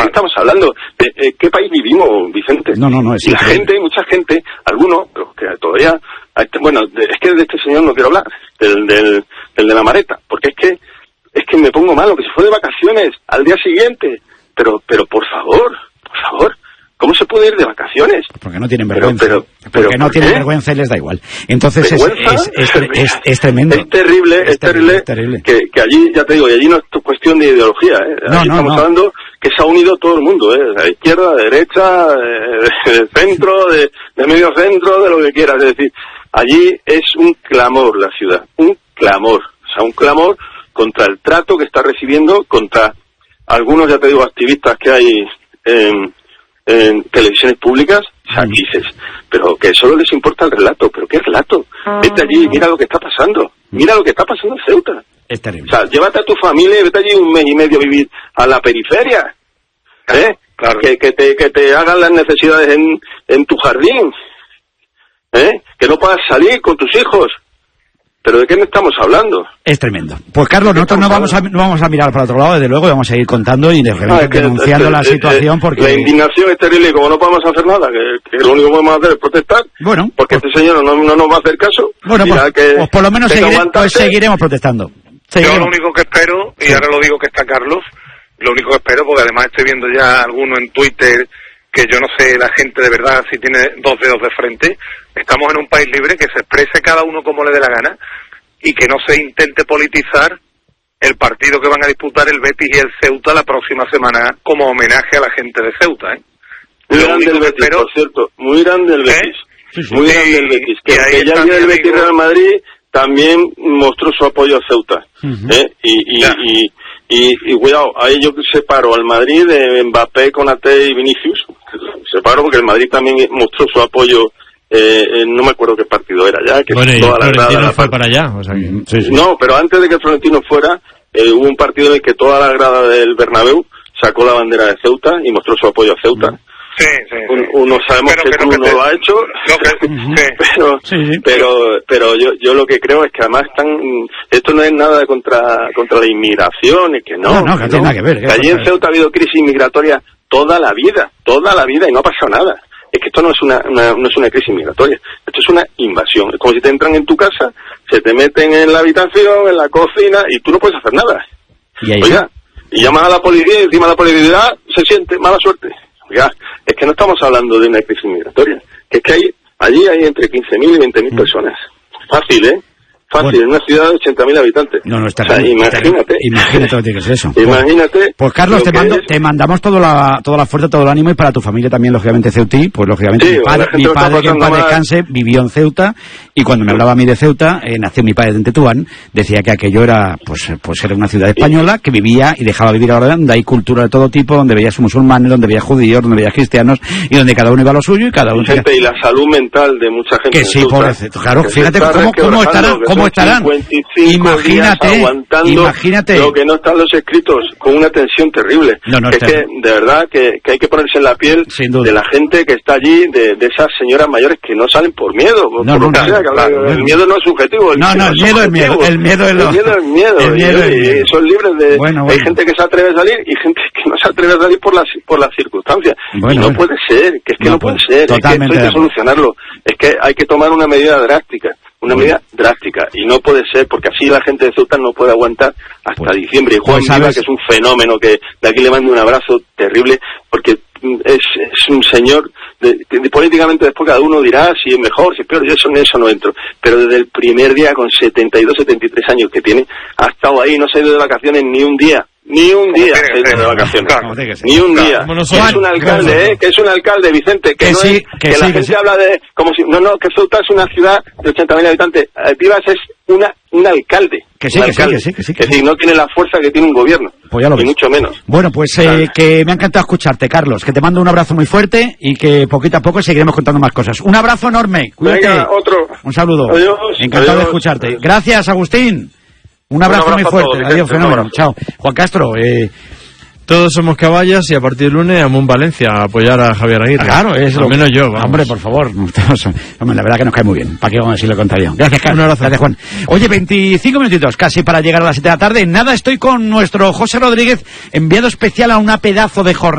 qué estamos hablando? ¿De qué país vivimos, Vicente? No, es y la gente, mucha gente, algunos, pero que todavía... Bueno, es que de este señor no quiero hablar, del de la maleta, porque es que me pongo malo, que se fue de vacaciones al día siguiente. Pero por favor, ¿cómo se puede ir de vacaciones? Porque no tienen vergüenza. Porque no tienen vergüenza y les da igual. Entonces es tremendo. Es terrible que allí, ya te digo, y allí no es cuestión de ideología, Allí estamos hablando que se ha unido todo el mundo, La izquierda, de derecha, de centro, de medio centro, de lo que quieras. Es decir, allí es un clamor la ciudad, un clamor. O sea, un clamor contra el trato que está recibiendo, contra algunos, ya te digo, activistas que hay en televisiones públicas, dices, pero que solo les importa el relato. ¿Pero qué relato? Vete allí, mira lo que está pasando. Mira lo que está pasando en Ceuta. Es terrible. O sea, llévate a tu familia y vete allí un mes y medio a vivir a la periferia. Claro. Que te hagan las necesidades en tu jardín. Que no puedas salir con tus hijos. ¿Pero de qué me estamos hablando? Es tremendo. Pues Carlos, nosotros no vamos a mirar para otro lado, desde luego, y vamos a ir contando y denunciando la situación, porque... La indignación es terrible, y como no podemos hacer nada, que lo único que podemos hacer es protestar, porque este señor no nos va a hacer caso. Bueno, pues por lo menos seguiremos protestando. Yo lo único que espero, y ahora lo digo que está Carlos, lo único que espero, porque además estoy viendo ya alguno en Twitter, que yo no sé la gente de verdad si tiene dos dedos de frente. Estamos en un país libre, que se exprese cada uno como le dé la gana y que no se intente politizar el partido que van a disputar el Betis y el Ceuta la próxima semana como homenaje a la gente de Ceuta, Muy grande el Betis, por cierto, muy grande el Betis. Muy grande el Betis. Que ya el día del Betis Real Madrid también mostró su apoyo a Ceuta. Y cuidado, ahí yo separo al Madrid de Mbappé, Konaté y Vinicius. Separo porque el Madrid también mostró su apoyo. No me acuerdo qué partido era ya. Que bueno, y Florentino fue para allá. O sea que... No, pero antes de que Florentino fuera, hubo un partido en el que toda la grada del Bernabéu sacó la bandera de Ceuta y mostró su apoyo a Ceuta. Sí. Uno sabemos que el club no lo ha hecho, pero yo lo que creo es que además esto no es nada contra la inmigración, es que no tiene nada que ver. Que allí en Ceuta ha habido crisis migratoria toda la vida y no ha pasado nada. Es que esto no es una crisis migratoria, esto es una invasión. Es como si te entran en tu casa, se te meten en la habitación, en la cocina, y tú no puedes hacer nada. Y llamas a la policía y encima la policía se siente mala suerte. Oiga, es que no estamos hablando de una crisis migratoria, que es que allí hay entre 15.000 y 20.000 personas. Fácil, en una ciudad de 80.000 habitantes. No está imagínate lo que es eso. Imagínate. Pues Carlos, te mandamos toda la fuerza, todo el ánimo, y para tu familia también, lógicamente, ceutí. Pues lógicamente mi padre, que en paz descanse, vivió en Ceuta, y cuando me hablaba a mí de Ceuta, nació mi padre en Tetuán, decía que aquello era era una ciudad española que vivía y dejaba vivir ahora, donde hay cultura de todo tipo, donde veías musulmanes, donde veías judíos, donde veías cristianos, y donde cada uno iba a lo suyo y cada uno... Y la salud mental de mucha gente. Que sí, pobrecito. Claro, fíjate cómo estarán. Imagínate lo que no están los escritos, con una tensión terrible. Es que de verdad que hay que ponerse en la piel de la gente que está allí, de esas señoras mayores que no salen por miedo. El miedo no es subjetivo. El miedo es miedo. El miedo Y son libres de... Hay gente que se atreve a salir y gente que no se atreve a salir por las circunstancias. Y no puede ser, no puede ser. Es que esto hay que solucionarlo. Es que hay que tomar una medida drástica. Y no puede ser, porque así la gente de Ceuta no puede aguantar hasta diciembre. Y Juan Viva, que es un fenómeno, que de aquí le mando un abrazo terrible, porque es un señor que políticamente después cada uno dirá si es mejor, si es peor. Yo en eso no entro, pero desde el primer día, con 72, 73 años que tiene, ha estado ahí, no se ha ido de vacaciones ni un día de vacaciones, ni un día. Que es un alcalde, Vicente, que la gente habla de como si que Ceuta es una ciudad de 80.000 habitantes. Vivas es un alcalde. Que sí, no tiene la fuerza que tiene un gobierno, pues ya lo ni mucho menos. Bueno, pues que me ha encantado escucharte, Carlos, que te mando un abrazo muy fuerte y que poquito a poco seguiremos contando más cosas. Un abrazo enorme, cuídate. Venga, otro. Un saludo. Adiós. Encantado de escucharte. Gracias, Agustín. Un abrazo muy fuerte. Adiós, fenómeno. Chao. Juan Castro, todos somos caballas y a partir del lunes a Valencia a apoyar a Javier Aguirre. Claro, es al menos yo. Vamos. Hombre, por favor. Hombre, la verdad que nos cae muy bien. ¿Para qué vamos a decir lo contrario? Gracias, Carlos. Un abrazo. Gracias, Juan. Oye, 25 minutitos casi para llegar a las 7 de la tarde. Nada, estoy con nuestro José Rodríguez, enviado especial a una pedazo de jornada.